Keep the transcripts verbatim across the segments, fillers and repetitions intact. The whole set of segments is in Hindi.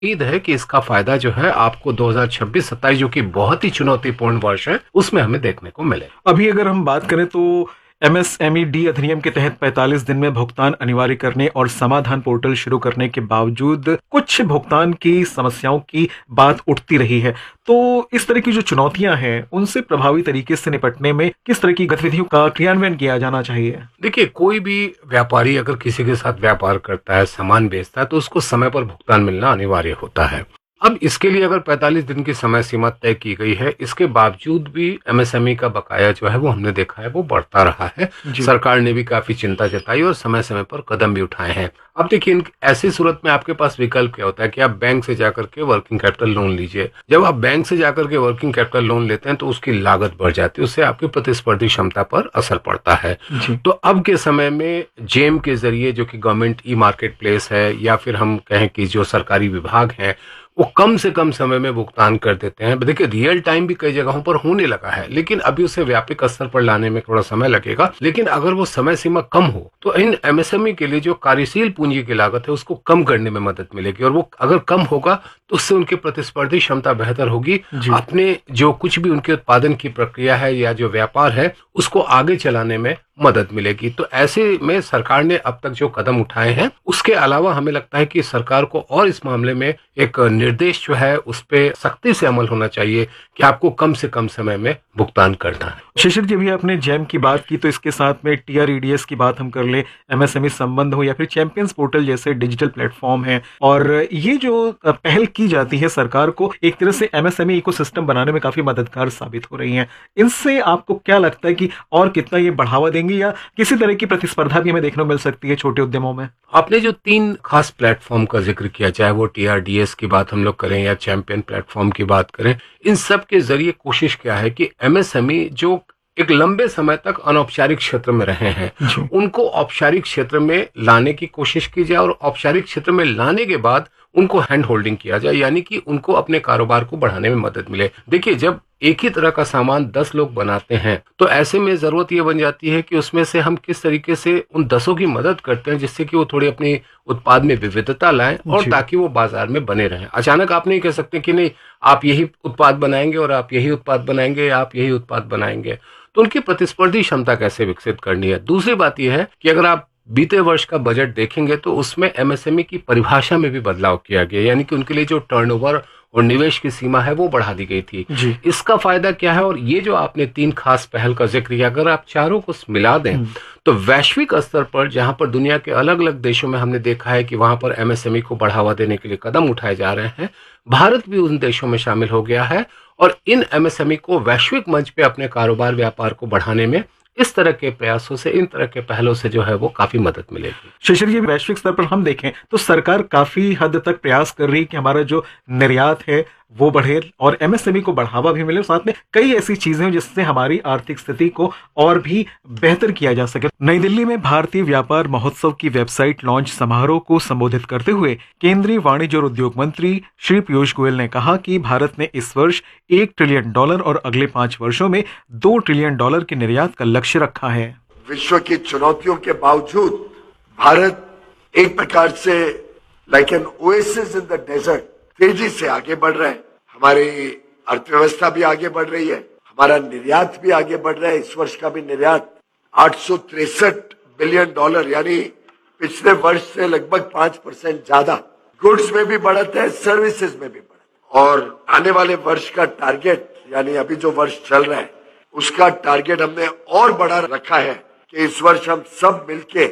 उम्मीद है कि इसका फायदा जो है आपको दो हज़ार छब्बीस सत्ताईस जो कि बहुत ही चुनौतीपूर्ण वर्ष है उसमें हमें देखने को मिले। अभी अगर हम बात करें तो एमएसएमई डी अधिनियम के तहत पैंतालीस दिन में भुगतान अनिवार्य करने और समाधान पोर्टल शुरू करने के बावजूद कुछ भुगतान की समस्याओं की बात उठती रही है। तो इस तरह की जो चुनौतियां हैं उनसे प्रभावी तरीके से निपटने में किस तरह की गतिविधियों का क्रियान्वयन किया जाना चाहिए? देखिए, कोई भी व्यापारी अगर किसी के साथ व्यापार करता है, सामान बेचता है, तो उसको समय पर भुगतान मिलना अनिवार्य होता है। अब इसके लिए अगर पैंतालीस दिन की समय सीमा तय की गई है, इसके बावजूद भी एमएसएमई का बकाया जो है वो हमने देखा है वो बढ़ता रहा है। सरकार ने भी काफी चिंता जताई और समय समय पर कदम भी उठाए हैं। अब देखिए, ऐसी सूरत में आपके पास विकल्प क्या होता है कि आप बैंक से जाकर के वर्किंग कैपिटल लोन लीजिए। जब आप बैंक से जाकर के वर्किंग कैपिटल लोन लेते हैं तो उसकी लागत बढ़ जाती है, उससे आपकी प्रतिस्पर्धी क्षमता पर असर पड़ता है। तो अब के समय में जेम के जरिए, जो कि गवर्नमेंट ई मार्केट प्लेस है, या फिर हम कहें कि जो सरकारी विभाग हैं, वो कम से कम समय में भुगतान कर देते हैं। देखिए, रियल टाइम भी कई जगहों पर होने लगा है, लेकिन अभी उसे व्यापक स्तर पर लाने में थोड़ा समय लगेगा। लेकिन अगर वो समय सीमा कम हो तो इन एमएसएमई के लिए जो कार्यशील पूंजी की लागत है उसको कम करने में मदद मिलेगी, और वो अगर कम होगा तो उससे उनकी प्रतिस्पर्धी क्षमता बेहतर होगी। अपने जो कुछ भी उनके उत्पादन की प्रक्रिया है या जो व्यापार है उसको आगे चलाने में मदद मिलेगी। तो ऐसे में सरकार ने अब तक जो कदम उठाए हैं, उसके अलावा हमें लगता है कि सरकार को और इस मामले में एक निर्देश जो है उस पे सख्ती से अमल होना चाहिए कि आपको कम से कम समय में भुगतान करना है। शिशिर जी, भी आपने जैम की बात की तो इसके साथ में टीआरईडीएस की बात हम कर ले, एमएसएमई संबंध हो या फिर चैंपियंस पोर्टल जैसे डिजिटल प्लेटफॉर्म है, और ये जो पहल की जाती है सरकार को एक तरह से एमएसएमई इकोसिस्टम बनाने में काफी मददगार साबित हो रही हैं। इनसे आपको क्या लगता है कि और कितना ये बढ़ावा देंगे या किसी तरह की प्रतिस्पर्धा भी हमें देखने को मिल सकती है छोटे उद्यमों में? आपने जो तीन खास प्लेटफॉर्म का जिक्र किया, चाहे वो टीआरडीएस की बात हम लोग करें या चैंपियन प्लेटफॉर्म की बात करें, इन सब के जरिए कोशिश क्या है कि एमएसएमई जो एक लंबे समय तक अनौपचारिक क्षेत्र में रहे हैं, उनको औपचारिक क्षेत्र में लाने की कोशिश की जाए, और औपचारिक क्षेत्र में लाने के बाद उनको हैंड होल्डिंग किया जाए, यानी कि उनको अपने कारोबार को बढ़ाने में मदद मिले। देखिए, जब एक ही तरह का सामान दस लोग बनाते हैं तो ऐसे में जरूरत ये बन जाती है कि उसमें से हम किस तरीके से उन दसों की मदद करते हैं जिससे कि वो थोड़ी अपने उत्पाद में विविधता लाएं, और ताकि वो बाजार में बने रहें। अचानक आप नहीं कह सकते कि नहीं, आप यही उत्पाद बनाएंगे और आप यही उत्पाद बनाएंगे, आप यही उत्पाद बनाएंगे। तो उनकी प्रतिस्पर्धी क्षमता कैसे विकसित करनी है। दूसरी बात यह है कि अगर आप बीते वर्ष का बजट देखेंगे तो उसमें एमएसएमई की परिभाषा में भी बदलाव किया गया, यानी कि उनके लिए जो टर्नओवर और निवेश की सीमा है वो बढ़ा दी गई थी। इसका फायदा क्या है, और ये जो आपने तीन खास पहल का जिक्र किया, अगर आप चारों को मिला दें तो वैश्विक स्तर पर, जहां पर दुनिया के अलग अलग देशों में हमने देखा है कि वहां पर एमएसएमई को बढ़ावा देने के लिए कदम उठाए जा रहे हैं, भारत भी उन देशों में शामिल हो गया है, और इन एमएसएमई को वैश्विक मंच पे अपने कारोबार व्यापार को बढ़ाने में इस तरह के प्रयासों से, इन तरह के पहलों से जो है वो काफी मदद मिलेगी। शिशिर जी, वैश्विक स्तर पर हम देखें तो सरकार काफी हद तक प्रयास कर रही है कि हमारा जो निर्यात है वो बढ़े और एमएसएमई को बढ़ावा भी मिले। साथ में कई ऐसी चीजें हैं जिससे हमारी आर्थिक स्थिति को और भी बेहतर किया जा सके। नई दिल्ली में भारतीय व्यापार महोत्सव की वेबसाइट लॉन्च समारोह को संबोधित करते हुए केंद्रीय वाणिज्य और उद्योग मंत्री श्री पीयूष गोयल ने कहा कि भारत ने इस वर्ष एक ट्रिलियन डॉलर और अगले पांच वर्षों में दो ट्रिलियन डॉलर के निर्यात का लक्ष्य रखा है। विश्व की चुनौतियों के बावजूद भारत एक प्रकार से like an oasis in the desert तेजी से आगे बढ़ रहे हैं। हमारी अर्थव्यवस्था भी आगे बढ़ रही है, हमारा निर्यात भी आगे बढ़ रहा है। इस वर्ष का भी निर्यात आठ सौ तिरसठ बिलियन डॉलर, यानी पिछले वर्ष से लगभग पांच परसेंट ज्यादा। गुड्स में भी बढ़त है, सर्विसेज में भी बढ़त, और आने वाले वर्ष का टारगेट, यानी अभी जो वर्ष चल रहा है उसका टारगेट हमने और बड़ा रखा है कि इस वर्ष हम सब मिलके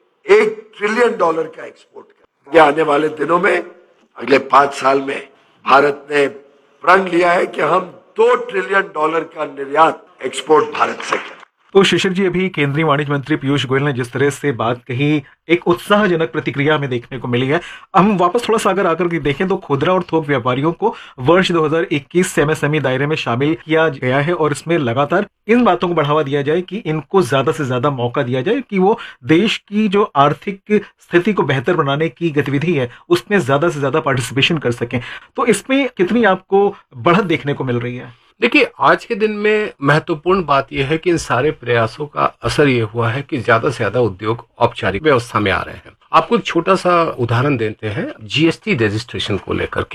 एक ट्रिलियन डॉलर का एक्सपोर्ट करेंगे। आने वाले दिनों में, अगले पांच साल में भारत ने प्रण लिया है कि हम दो ट्रिलियन डॉलर का निर्यात एक्सपोर्ट भारत से करें। तो शिशिर जी, अभी केंद्रीय वाणिज्य मंत्री पीयूष गोयल ने जिस तरह से बात कही, एक उत्साहजनक प्रतिक्रिया में देखने को मिली है। हम वापस थोड़ा सा अगर आकर के देखें तो खुदरा और थोक व्यापारियों को वर्ष दो हज़ार इक्कीस से एमएसएमई दायरे में शामिल किया गया है, और इसमें लगातार इन बातों को बढ़ावा दिया जाए कि इनको ज्यादा से ज्यादा मौका दिया जाए कि वो देश की जो आर्थिक स्थिति को बेहतर बनाने की गतिविधि है उसमें ज्यादा से ज्यादा पार्टिसिपेशन कर सकें। तो इसमें कितनी आपको बढ़त देखने को मिल रही है? देखिए, आज के दिन में महत्वपूर्ण बात यह है कि इन सारे प्रयासों का असर ये हुआ है कि ज्यादा से ज्यादा उद्योग औपचारिक व्यवस्था में आ रहे हैं। आपको एक छोटा सा उदाहरण देते हैं जीएसटी रजिस्ट्रेशन को लेकर के।